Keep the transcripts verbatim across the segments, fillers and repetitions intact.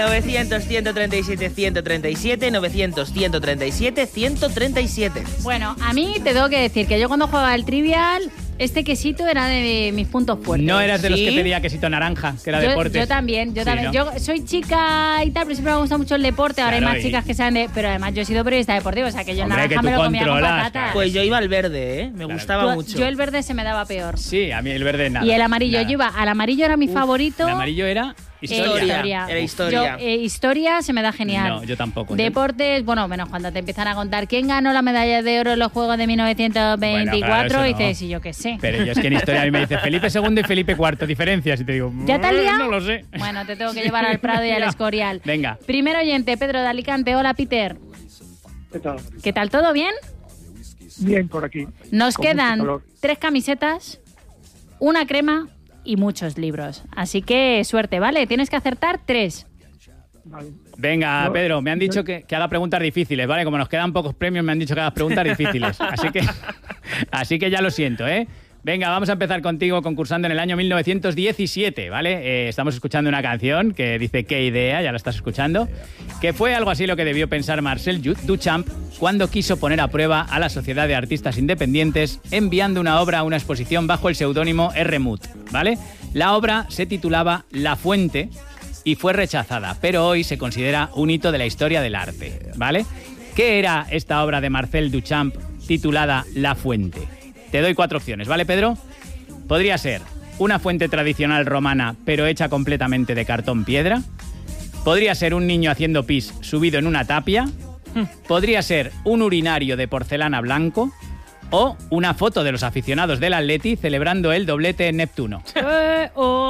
novecientos, ciento treinta y siete, ciento treinta y siete, novecientos, ciento treinta y siete, ciento treinta y siete. Bueno, a mí te tengo que decir que yo cuando jugaba el Trivial, este quesito era de mis puntos fuertes. No eras de ¿Sí? los que pedía quesito naranja, que era yo, deportes. Yo también, yo Sí, también. ¿no? Yo soy chica y tal, pero siempre me gusta mucho el deporte. Ahora Claro, hay más y- chicas que saben de... Pero además yo he sido periodista deportivo, o sea que yo el Hombre, naranja que me tú lo comía con controlas, patatas. claro. Pues yo iba al verde, ¿eh? Me Claro. gustaba Tú- mucho. Yo el verde se me daba peor. Sí, a mí el verde nada. Y el amarillo, nada. yo iba, al amarillo era mi Uf, favorito. El amarillo era Eh, historia. Era historia. Yo, eh, historia se me da genial. No, yo tampoco. Deportes, bueno, menos cuando te empiezan a contar quién ganó la medalla de oro en los Juegos de mil novecientos veinticuatro, Bueno, claro, eso y no. dices, y yo qué sé. Pero yo es que en historia a mí me dice Felipe segundo y Felipe cuarto, diferencias. Y te digo, ¿Ya te has liado? no lo sé. Bueno, te tengo que llevar al Prado y al Ya. Escorial. Venga. Primer oyente, Pedro de Alicante. Hola, Peter. ¿Qué tal? ¿Qué tal? ¿Todo bien? Bien por aquí. Nos Con mucho quedan calor. tres camisetas, una crema y muchos libros. Así que suerte, ¿vale? Tienes que acertar tres. Vale. Venga, No, Pedro, me han dicho no. que, que haga preguntas difíciles, ¿vale? Como nos quedan pocos premios, me han dicho que hagas preguntas difíciles. Así que, así que ya lo siento, ¿eh? Venga, vamos a empezar contigo concursando en el año mil novecientos diecisiete, ¿vale? Eh, estamos escuchando una canción que dice qué idea, ya la estás escuchando, que fue algo así lo que debió pensar Marcel Duchamp cuando quiso poner a prueba a la Sociedad de Artistas Independientes enviando una obra a una exposición bajo el seudónimo R. Muth, ¿vale? La obra se titulaba La Fuente y fue rechazada, pero hoy se considera un hito de la historia del arte, ¿vale? ¿Qué era esta obra de Marcel Duchamp titulada La Fuente? Te doy cuatro opciones, ¿vale, Pedro? Podría ser una fuente tradicional romana, pero hecha completamente de cartón piedra. Podría ser un niño haciendo pis subido en una tapia. Podría ser un urinario de porcelana blanco. O una foto de los aficionados del Atleti celebrando el doblete en Neptuno. Eh,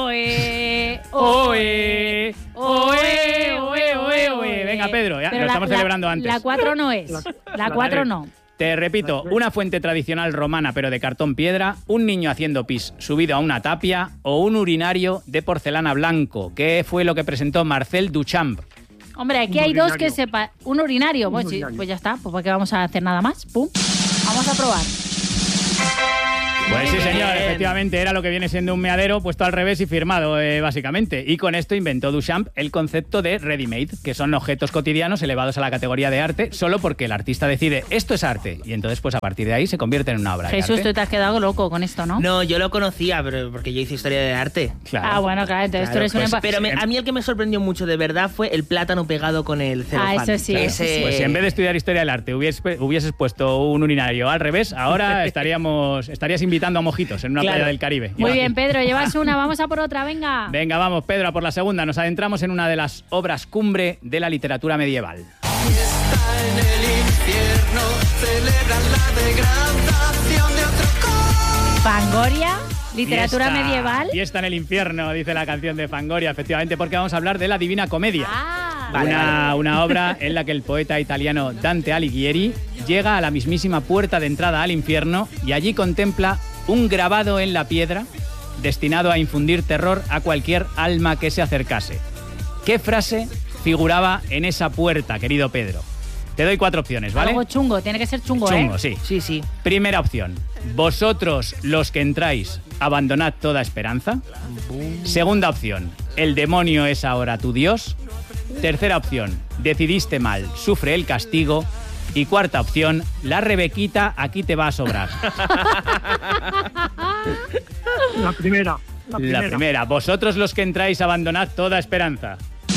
oe, ¡Oe! ¡Oe! ¡Oe! ¡Oe! ¡Oe! Venga, Pedro, ya, Pero lo la- estamos la- celebrando antes. La cuatro no es. La- La la cuatro tres. no. Te repito, una fuente tradicional romana pero de cartón piedra, un niño haciendo pis subido a una tapia o un urinario de porcelana blanco. ¿Qué fue lo que presentó Marcel Duchamp? Hombre, aquí Un hay dos urinario. que sepa. Un urinario. Un Pues, sí, urinario. pues ya está. Pues ¿para qué vamos a hacer nada más? Pum. Vamos a probar. Pues sí, Muy señor, bien. efectivamente era lo que viene siendo un meadero puesto al revés y firmado, eh, básicamente. Y con esto inventó Duchamp el concepto de ready-made, que son objetos cotidianos elevados a la categoría de arte solo porque el artista decide esto es arte. Y entonces, pues a partir de ahí se convierte en una obra de Jesús, arte. tú te has quedado loco con esto, ¿no? No, yo lo conocía, pero porque yo hice historia de arte. Claro. Ah, bueno, claro, entonces Claro, tú eres pues, un... empa- pero me- a mí el que me sorprendió mucho de verdad fue el plátano pegado con el celofán. Ah, eso sí, Ese- eso sí. Pues si en vez de estudiar historia del arte hubieses, hubieses puesto un urinario al revés, ahora estaríamos estarías invitando a mojitos en una Claro. playa del Caribe. Muy Y bien, aquí. Pedro, llevas una, vamos a por otra, venga. Venga, vamos, Pedro, a por la segunda. Nos adentramos en una de las obras cumbre de la literatura medieval. En el infierno celebran la degradación de otro corazón. Fangoria, literatura Fiesta, medieval. Fiesta en el infierno, dice la canción de Fangoria, efectivamente, porque vamos a hablar de la Divina Comedia. Ah, Vale, una, vale. una obra en la que el poeta italiano Dante Alighieri llega a la mismísima puerta de entrada al infierno y allí contempla un grabado en la piedra destinado a infundir terror a cualquier alma que se acercase. ¿Qué frase figuraba en esa puerta, querido Pedro? Te doy cuatro opciones, ¿vale? algo chungo, tiene que ser chungo, Chungo, ¿eh? sí. Sí, sí. Primera opción. Vosotros, los que entráis, abandonad toda esperanza. Segunda opción. El demonio es ahora tu Dios. Tercera opción. Decidiste mal, sufre el castigo. Y cuarta opción. La Rebequita aquí te va a sobrar. La primera. La La primera. primera. Vosotros, los que entráis, abandonad toda esperanza.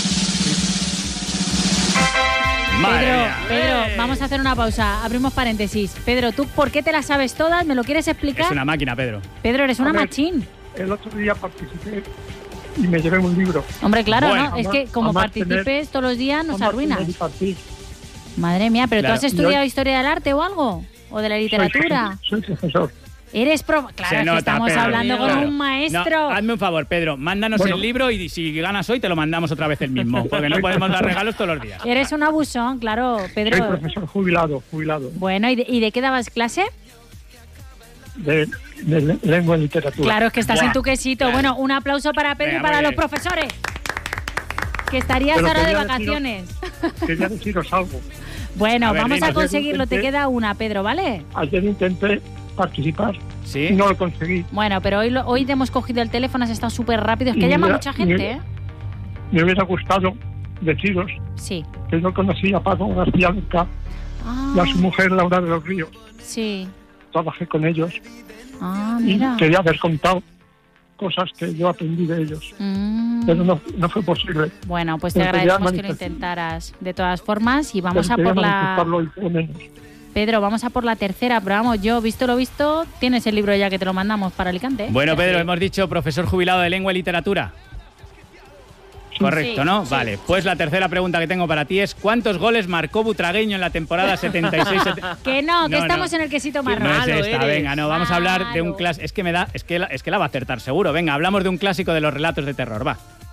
Madre Pedro, mía. Pedro, ¡Eh! vamos a hacer una pausa. Abrimos paréntesis. Pedro, ¿tú por qué te las sabes todas? ¿Me lo quieres explicar? Es una máquina, Pedro. Pedro, eres una A ver. machín. El otro día participé y me llevé un libro. Hombre, claro, Bueno, ¿no? Es además- que como además participes tener- todos los días nos Vamos a arruinas. tener y partir. Madre mía, ¿pero Claro. tú has estudiado Yo- historia del arte o algo? ¿O de la literatura? Soy, soy profesor. Eres prof... Claro, Se es que nota, estamos Pedro. hablando con Claro. un maestro. No, hazme un favor, Pedro. Mándanos Bueno. el libro y si ganas hoy te lo mandamos otra vez el mismo. Porque no podemos dar regalos todos los días. Eres un abusón, claro, Soy Pedro. profesor jubilado, jubilado Bueno, ¿y de, y de qué dabas clase? de, de le- lengua y literatura. Claro, es que estás Buah, en tu quesito. claro. Bueno, un aplauso para Pedro Venga, y para muy los bien. profesores. Que estarías Pero ahora de quería deciros- vacaciones. Quería deciros algo. Bueno, A ver, vamos a dinos. conseguirlo. Te queda una, Pedro, ¿vale? Ayer intenté participar ¿Sí? y no lo conseguí. Bueno, pero hoy, lo- hoy te hemos cogido el teléfono, has estado súper rápido. Es que Y llama mira, mucha gente, mira. ¿eh? Me hubiera gustado deciros Sí. que yo conocí a Paco García Lorca Ah, y a su mujer Laura de los Ríos. sí. Trabajé con ellos Ah, y mira. quería haber contado cosas que yo aprendí de ellos, Mm. pero no, no fue posible. Bueno, pues te Pero quería agradecemos que lo manifestar- intentaras de todas formas y vamos a Quería por la... manifestarlo y por lo menos. Pedro, vamos a por la tercera, pero vamos, yo, visto lo visto, tienes el libro ya que te lo mandamos para Alicante. ¿eh? Bueno, Pedro, Sí. hemos dicho profesor jubilado de lengua y literatura. Correcto, Sí, ¿no? sí. Vale, pues la tercera pregunta que tengo para ti es ¿cuántos goles marcó Butragueño en la temporada setenta y seis? Que no, que No, estamos no. en el quesito Qué marrón. No es malo esta, eres. venga, no, vamos a hablar de un Malo. clásico. Es que me da, es que, la, es que la va a acertar seguro. Venga, hablamos de un clásico de los relatos de terror, va.